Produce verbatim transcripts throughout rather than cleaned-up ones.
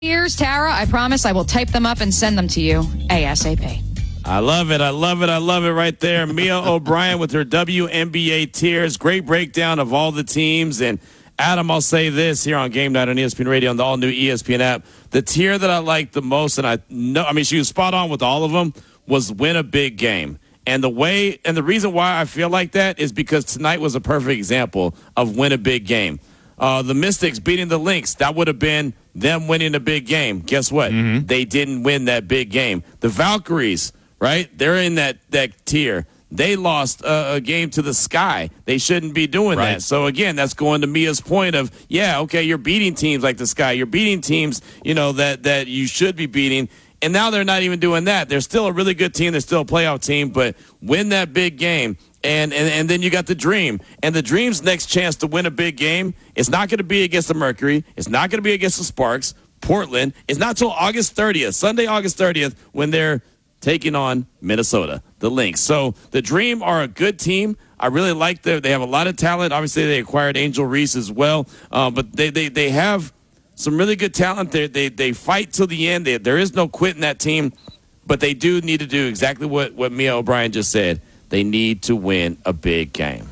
Here's Tara. I promise I will type them up and send them to you ASAP. I love it. I love it. I love it right there. Mia O'Brien with her W N B A tiers. Great breakdown of all the teams. And Adam, I'll say this here on Game Night on E S P N Radio on the all-new E S P N app. The tier that I liked the most, and I know, I mean, she was spot on with all of them, was win a big game. And the way, and the reason why I feel like that is because tonight was a perfect example of win a big game. Uh, the Mystics beating the Lynx, that would have been them winning a big game. Guess what? Mm-hmm. They didn't win that big game. The Valkyries, right? They're in that, that tier. They lost a, a game to the Sky. They shouldn't be doing right. that. So, again, that's going to Mia's point of, yeah, okay, you're beating teams like the Sky. You're beating teams, you know, that, that you should be beating. And now they're not even doing that. They're still a really good team. They're still a playoff team. But win that big game. And, and and then you got the Dream. And the Dream's next chance to win a big game is not going to be against the Mercury. It's not going to be against the Sparks. Portland. It's not till August thirtieth, Sunday, August thirtieth, when they're taking on Minnesota, the Lynx. So the Dream are a good team. I really like them. They have a lot of talent. Obviously, they acquired Angel Reese as well. Uh, but they, they, they have some really good talent. They, they, they fight till the end. They, there is no quit in that team. But they do need to do exactly what, what Mia O'Brien just said. They need to win a big game.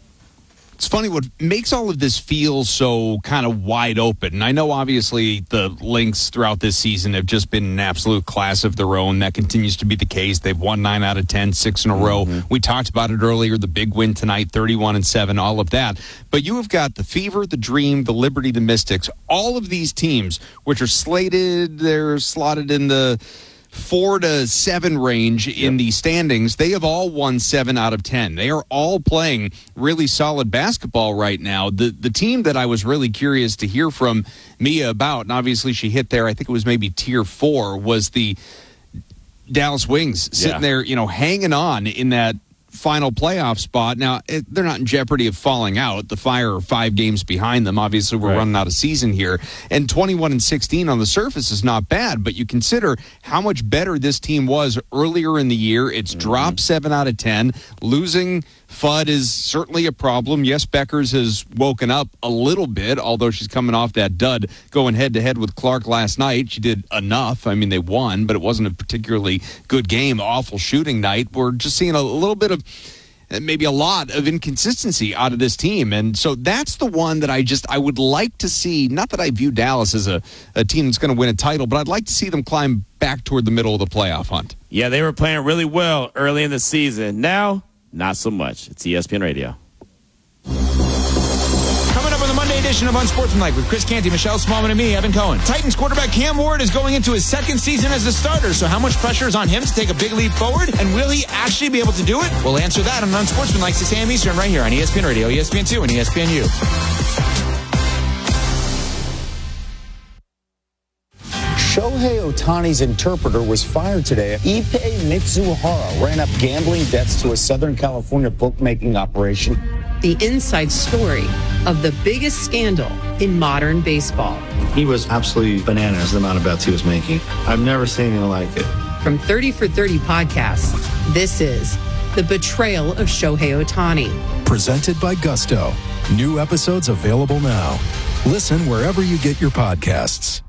It's funny what makes all of this feel so kind of wide open. And I know obviously the Lynx throughout this season have just been an absolute class of their own. That continues to be the case. They've won nine out of ten, six in a row. Mm-hmm. We talked about it earlier, the big win tonight, thirty-one and seven, all of that. But you have got the Fever, the Dream, the Liberty, the Mystics, all of these teams which are slated, they're slotted in the four to seven range in yep. the standings. They have all won seven out of ten. They are all playing really solid basketball right now. The the team that I was really curious to hear from Mia about, and obviously she hit there, I think it was maybe tier four, was the Dallas Wings sitting yeah. there, you know, hanging on in that final playoff spot. Now, it, they're not in jeopardy of falling out. The Fire are five games behind them. Obviously, we're right. running out of season here. And twenty-one and sixteen on the surface is not bad, but you consider how much better this team was earlier in the year. It's mm-hmm. dropped seven out of ten. Losing Fudd is certainly a problem. Yes, Beckers has woken up a little bit, although she's coming off that dud going head-to-head with Clark last night. She did enough. I mean, they won, but it wasn't a particularly good game. Awful shooting night. We're just seeing a little bit of, maybe a lot of inconsistency out of this team. And so that's the one that I just, I would like to see, not that I view Dallas as a, a team that's going to win a title, but I'd like to see them climb back toward the middle of the playoff hunt. Yeah, they were playing really well early in the season. Now, not so much. It's E S P N Radio. Coming up on the Monday edition of Unsportsmanlike with Chris Canty, Michelle Smallman, and me, Evan Cohen. Titans quarterback Cam Ward is going into his second season as a starter, so how much pressure is on him to take a big leap forward? And will he actually be able to do it? We'll answer that on Unsportsmanlike, six a.m. Eastern, right here on E S P N Radio, E S P N two, and E S P N U. Shohei Ohtani's interpreter was fired today. Ippei Mitsuhara ran up gambling debts to a Southern California bookmaking operation. The inside story of the biggest scandal in modern baseball. He was absolutely bananas, the amount of bets he was making. I've never seen anything like it. From thirty for thirty podcasts, this is The Betrayal of Shohei Ohtani. Presented by Gusto. New episodes available now. Listen wherever you get your podcasts.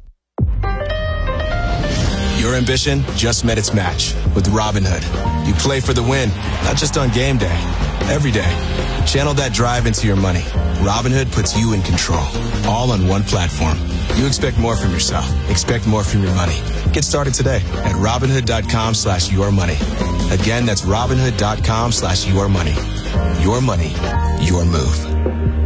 Your ambition just met its match with Robinhood. You play for the win, not just on game day, every day. Channel that drive into your money. Robinhood puts you in control, all on one platform. You expect more from yourself. Expect more from your money. Get started today at Robinhood.com slash your money. Again, that's Robinhood.com slash your money. Your money, your move.